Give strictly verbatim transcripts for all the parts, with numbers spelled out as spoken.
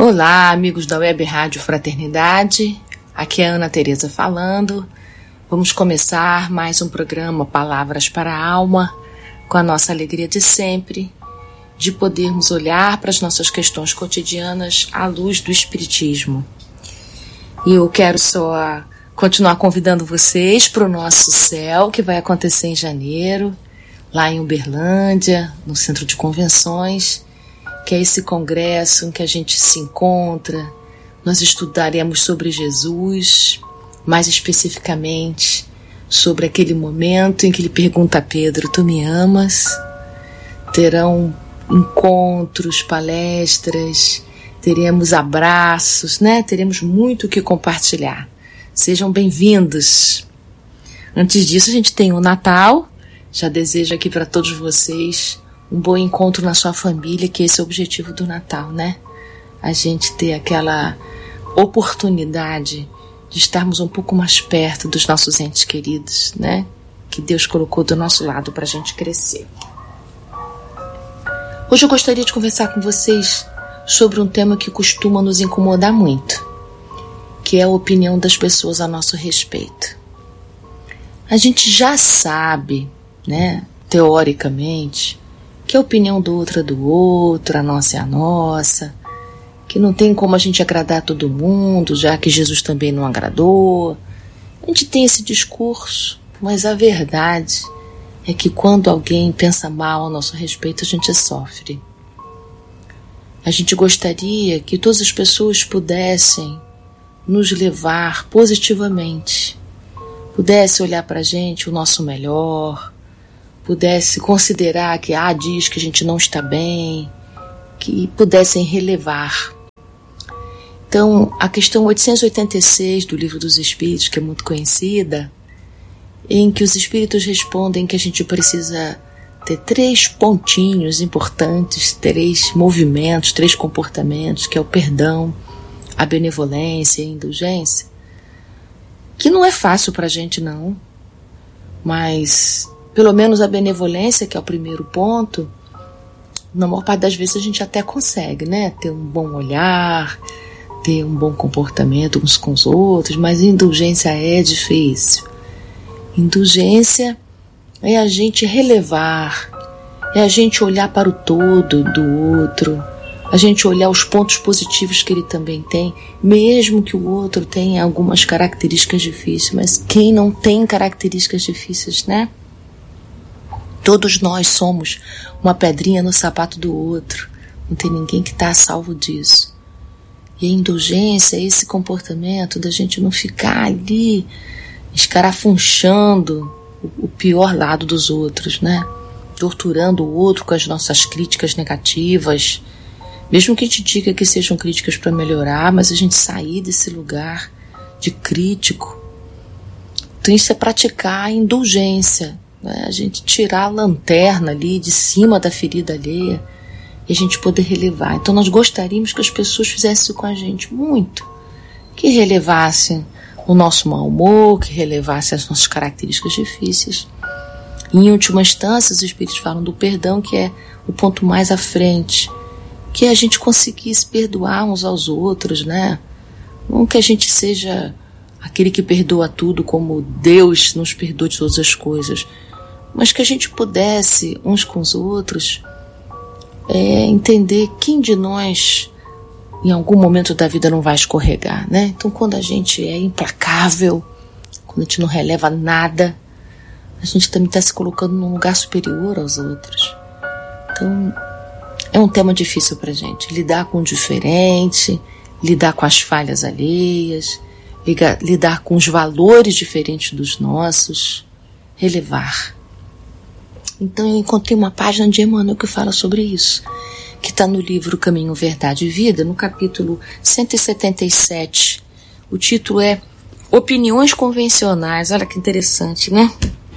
Olá, amigos da Web Rádio Fraternidade, aqui é a Ana Tereza falando. Vamos começar mais um programa Palavras para a Alma, com a nossa alegria de sempre, de podermos olhar para as nossas questões cotidianas à luz do Espiritismo. E eu quero só continuar convidando vocês para o nosso céu, que vai acontecer em janeiro, lá em Uberlândia, no Centro de Convenções, que é esse congresso em que a gente se encontra. Nós estudaremos sobre Jesus, mais especificamente sobre aquele momento em que ele pergunta a Pedro: tu me amas? Terão encontros, palestras, teremos abraços, né? Teremos muito o que compartilhar. Sejam bem-vindos. Antes disso, a gente tem o Natal. Já desejo aqui para todos vocês um bom encontro na sua família, que esse é o objetivo do Natal, né? A gente ter aquela oportunidade de estarmos um pouco mais perto dos nossos entes queridos, né? Que Deus colocou do nosso lado para a gente crescer. Hoje eu gostaria de conversar com vocês sobre um tema que costuma nos incomodar muito, que é a opinião das pessoas a nosso respeito. A gente já sabe, né, teoricamente, que a opinião do outro é do outro, a nossa é a nossa, que não tem como a gente agradar todo mundo, já que Jesus também não agradou. A gente tem esse discurso, mas a verdade é que quando alguém pensa mal a nosso respeito, a gente sofre. A gente gostaria que todas as pessoas pudessem nos levar positivamente, pudesse olhar para a gente o nosso melhor, pudesse considerar que ah, diz que a gente não está bem, que pudessem relevar. Então, a questão oitocentos e oitenta e seis do Livro dos Espíritos, que é muito conhecida, em que os Espíritos respondem que a gente precisa ter três pontinhos importantes, três movimentos, três comportamentos, que é o perdão, a benevolência e a indulgência, que não é fácil para a gente não, mas pelo menos a benevolência, que é o primeiro ponto, na maior parte das vezes a gente até consegue, né? Ter um bom olhar, ter um bom comportamento uns com os outros, mas indulgência é difícil. Indulgência é a gente relevar, é a gente olhar para o todo do outro, a gente olhar os pontos positivos que ele também tem, mesmo que o outro tenha algumas características difíceis, mas quem não tem características difíceis, né? Todos nós somos uma pedrinha no sapato do outro, não tem ninguém que está a salvo disso. E a indulgência é esse comportamento da gente não ficar ali escarafunchando o pior lado dos outros, né? Torturando o outro com as nossas críticas negativas, mesmo que a gente diga que sejam críticas para melhorar, mas a gente sair desse lugar de crítico. Então isso é praticar a indulgência, né? A gente tirar a lanterna ali de cima da ferida alheia e a gente poder relevar. Então nós gostaríamos que as pessoas fizessem isso com a gente muito, que relevassem o nosso mau humor, que relevassem as nossas características difíceis. E, em última instância, os Espíritos falam do perdão, que é o ponto mais à frente, que a gente conseguisse perdoar uns aos outros, né? Não que a gente seja aquele que perdoa tudo como Deus nos perdoa de todas as coisas, mas que a gente pudesse, uns com os outros, é, entender quem de nós em algum momento da vida não vai escorregar, né? Então, quando a gente é implacável, quando a gente não releva nada, a gente também está se colocando num lugar superior aos outros. Então, é um tema difícil para a gente, lidar com o diferente, lidar com as falhas alheias, ligar, lidar com os valores diferentes dos nossos, relevar. Então eu encontrei uma página de Emmanuel que fala sobre isso, que está no livro Caminho, Verdade e Vida, no capítulo cento e setenta e sete. O título é Opiniões Convencionais. Olha que interessante, né?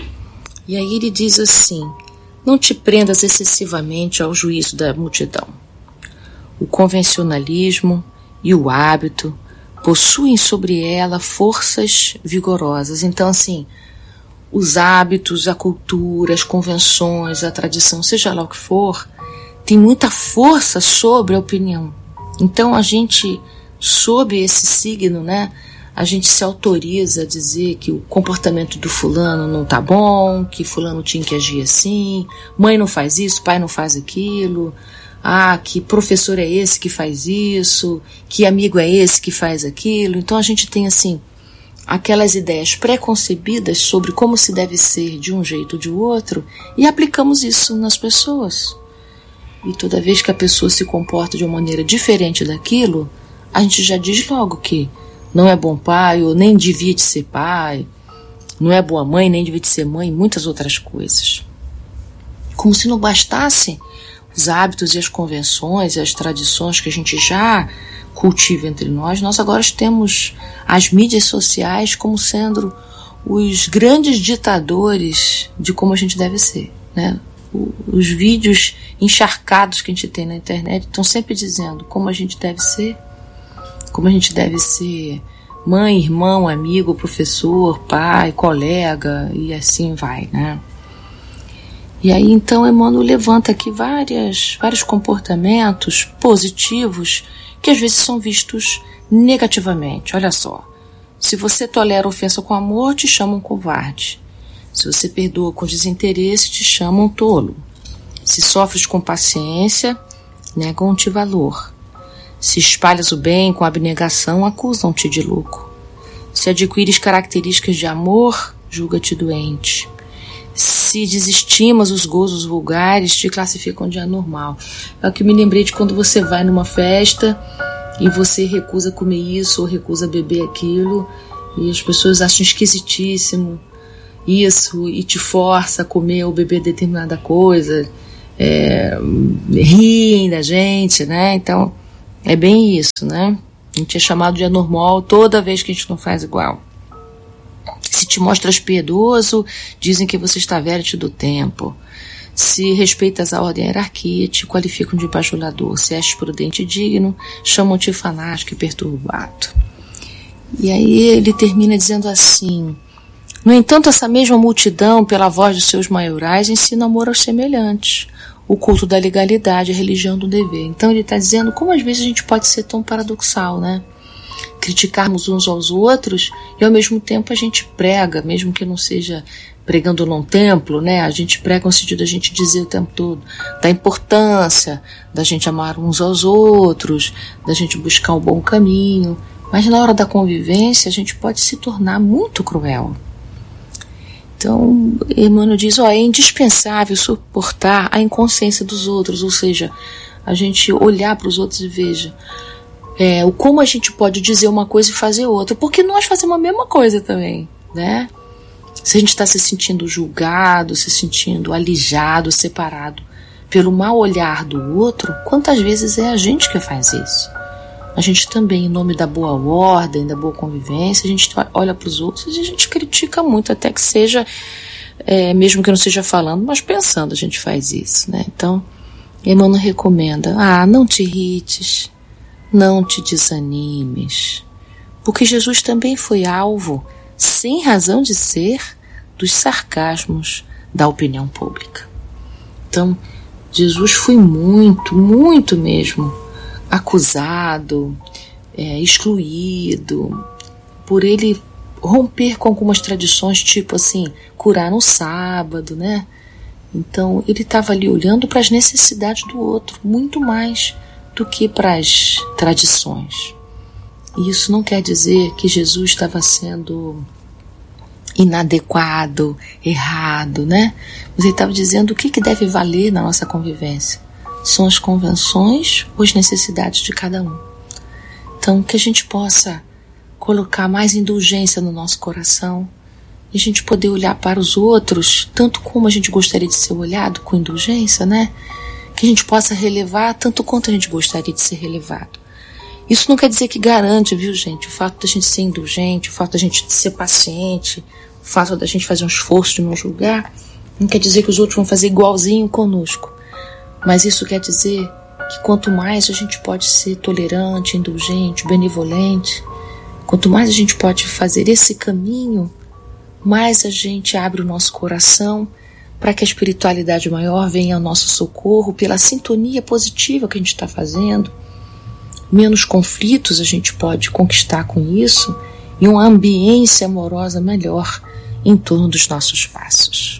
E aí ele diz assim: não te prendas excessivamente ao juízo da multidão. O convencionalismo e o hábito possuem sobre ela forças vigorosas. Então, assim, os hábitos, a cultura, as convenções, a tradição, seja lá o que for, tem muita força sobre a opinião. Então a gente, sob esse signo, né, a gente se autoriza a dizer que o comportamento do fulano não tá bom, que fulano tinha que agir assim, mãe não faz isso, pai não faz aquilo, ah, que professor é esse que faz isso, que amigo é esse que faz aquilo. Então a gente tem assim aquelas ideias preconcebidas sobre como se deve ser de um jeito ou de outro e aplicamos isso nas pessoas. E toda vez que a pessoa se comporta de uma maneira diferente daquilo, a gente já diz logo que não é bom pai, ou nem devia de ser pai, não é boa mãe, nem devia de ser mãe, e muitas outras coisas. Como se não bastasse os hábitos e as convenções e as tradições que a gente já cultiva entre nós, nós agora temos as mídias sociais como sendo os grandes ditadores de como a gente deve ser, né? Os vídeos encharcados que a gente tem na internet estão sempre dizendo como a gente deve ser, como a gente deve ser mãe, irmão, amigo, professor, pai, colega, e assim vai, né? E aí então Emmanuel levanta aqui várias, vários comportamentos positivos que às vezes são vistos negativamente. Olha só, se você tolera ofensa com amor, te chamam covarde. Se você perdoa com desinteresse, te chamam tolo. Se sofres com paciência, negam-te valor. Se espalhas o bem com abnegação, acusam-te de louco. Se adquires características de amor, julga-te doente. Se desestimas os gozos vulgares, te classificam de anormal. É o que me lembrei de quando você vai numa festa e você recusa comer isso ou recusa beber aquilo e as pessoas acham esquisitíssimo isso e te força a comer ou beber determinada coisa, é, riem da gente, né? Então é bem isso, né? A gente é chamado de anormal toda vez que a gente não faz igual. Se te mostras piedoso, dizem que você está velho do tempo. Se respeitas a ordem e a hierarquia, te qualificam de bajulador. Se és prudente e digno, chamam-te fanático e perturbado. E aí ele termina dizendo assim: no entanto, essa mesma multidão, pela voz dos seus maiorais, ensina amor aos semelhantes, o culto da legalidade, a religião do dever. Então ele está dizendo como às vezes a gente pode ser tão paradoxal, né? Criticarmos uns aos outros e ao mesmo tempo a gente prega, mesmo que não seja pregando num templo, né? A gente prega no sentido da gente dizer o tempo todo da importância da gente amar uns aos outros, da gente buscar um bom caminho, mas na hora da convivência a gente pode se tornar muito cruel. Então, Emmanuel diz, ó, é indispensável suportar a inconsciência dos outros, ou seja, a gente olhar para os outros e veja é, o como a gente pode dizer uma coisa e fazer outra, porque nós fazemos a mesma coisa também, né? Se a gente está se sentindo julgado, se sentindo alijado, separado pelo mau olhar do outro, quantas vezes é a gente que faz isso? A gente também, em nome da boa ordem, da boa convivência, a gente olha para os outros e a gente critica muito, até que seja, é, mesmo que não seja falando, mas pensando, a gente faz isso, né? Então, Emmanuel recomenda, ah, não te irrites, não te desanimes, porque Jesus também foi alvo, sem razão de ser, dos sarcasmos da opinião pública. Então, Jesus foi muito, muito mesmo acusado, é, excluído, por ele romper com algumas tradições, tipo assim, curar no sábado, né? Então ele estava ali olhando para as necessidades do outro, muito mais do que para as tradições. E isso não quer dizer que Jesus estava sendo inadequado, errado, né? Mas ele estava dizendo o que, que deve valer na nossa convivência. São as convenções ou as necessidades de cada um. Então, que a gente possa colocar mais indulgência no nosso coração e a gente poder olhar para os outros tanto como a gente gostaria de ser olhado, com indulgência, né? Que a gente possa relevar tanto quanto a gente gostaria de ser relevado. Isso não quer dizer que garante, viu, gente? O fato da gente ser indulgente, o fato da gente ser paciente, o fato da gente fazer um esforço de não julgar, não quer dizer que os outros vão fazer igualzinho conosco. Mas isso quer dizer que quanto mais a gente pode ser tolerante, indulgente, benevolente, quanto mais a gente pode fazer esse caminho, mais a gente abre o nosso coração para que a espiritualidade maior venha ao nosso socorro pela sintonia positiva que a gente está fazendo, menos conflitos a gente pode conquistar com isso e uma ambiência amorosa melhor em torno dos nossos passos.